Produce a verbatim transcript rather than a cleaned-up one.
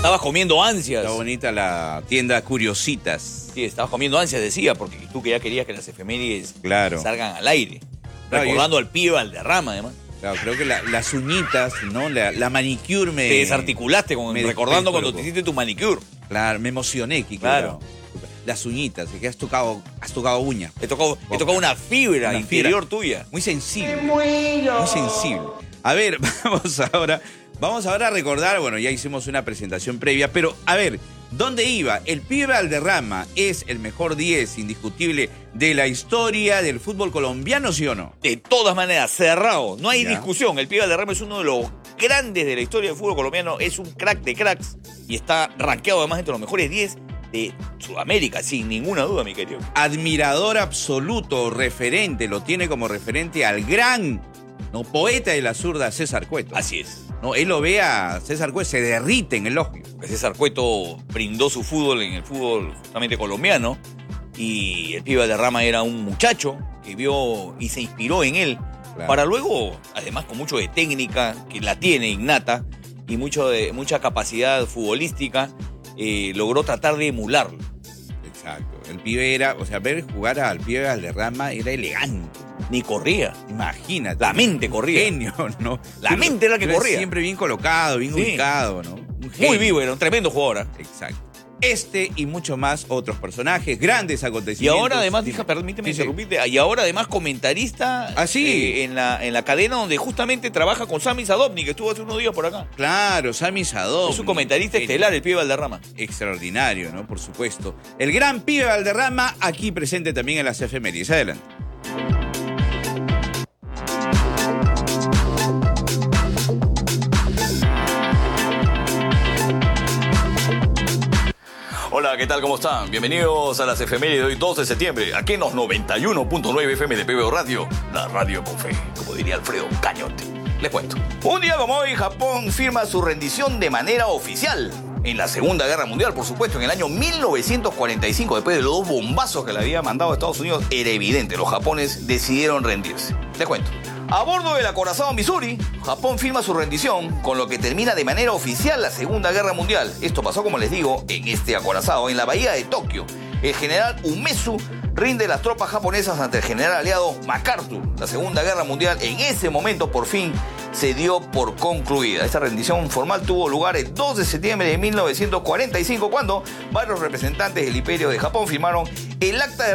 Estabas comiendo ansias. Está bonita la tienda Curiositas. Sí, estabas comiendo ansias, decía, porque tú que ya querías que las efemérides Claro. salgan al aire. Claro, Recordando al pibe Valderrama, además. Claro, creo que la- las uñitas, ¿no? La, la manicure me... Te desarticulaste con, me recordando cuando te descolocó. hiciste tu manicure. Claro, me emocioné, Kike. Claro. Las uñitas, que has tocado, has tocado uñas. Te tocó, te tocó una fibra Una interior fibra. tuya. Muy sensible. Muy sensible. A ver, vamos ahora, vamos ahora a recordar, bueno, ya hicimos una presentación previa, pero a ver, ¿dónde iba? El pibe Valderrama es el mejor diez indiscutible de la historia del fútbol colombiano, ¿sí o no? De todas maneras, cerrado. No hay Ya. discusión. El pibe Valderrama es uno de los grandes de la historia del fútbol colombiano. Es un crack de cracks y está rankeado además entre los mejores diez de Sudamérica, sin ninguna duda, mi querido. Admirador absoluto, referente, lo tiene como referente al gran, ¿no? Poeta de la zurda César Cueto. Así es. No, él lo ve a César Cueto, se derrite en elogio. César Cueto brindó su fútbol en el fútbol justamente colombiano y el pibe Valderrama era un muchacho que vio y se inspiró en él Claro. para luego, además con mucho de técnica, que la tiene innata y mucho de, mucha capacidad futbolística, eh, logró tratar de emularlo. Exacto. El pibe era, o sea, ver jugar al pibe Valderrama era elegante. Ni corría. Imagínate. La mente corría. Genio, ¿no? La mente era la que Pero corría. Siempre bien colocado, bien Sí. ubicado, ¿no? Un Muy genio. vivo, era un tremendo jugador. ¿eh? Exacto. Este y mucho más otros personajes, grandes Y acontecimientos. ahora además, Dime. hija, permíteme Sí, sí. interrumpirte, y ahora además comentarista Ah, sí. eh, en, la, en la cadena donde justamente trabaja con Sami Sadovnik, que estuvo hace unos días por acá. Claro, Sami Sadovnik. Es un comentarista Genio. estelar, el pibe Valderrama. Extraordinario, ¿no? Por supuesto. El gran pibe Valderrama, aquí presente también en las efemérides. Adelante. Hola, ¿qué tal? ¿Cómo están? Bienvenidos a las efemérides de hoy, dos de septiembre, aquí en los noventa y uno punto nueve F M de P B O Radio, la radio con fe, como diría Alfredo Cañote. Les cuento. Un día como hoy, Japón firma su rendición de manera oficial. En la Segunda Guerra Mundial, por supuesto, en el año mil novecientos cuarenta y cinco, después de los dos bombazos que le había mandado a Estados Unidos, era evidente, los japoneses decidieron rendirse. Les cuento. A bordo del acorazado Missouri, Japón firma su rendición, con lo que termina de manera oficial la Segunda Guerra Mundial. Esto pasó, como les digo, en este acorazado, en la bahía de Tokio. El general Umezu rinde las tropas japonesas ante el general aliado MacArthur. La Segunda Guerra Mundial en ese momento por fin se dio por concluida. Esta rendición formal tuvo lugar el dos de septiembre de mil novecientos cuarenta y cinco, cuando varios representantes del Imperio de Japón firmaron el acta de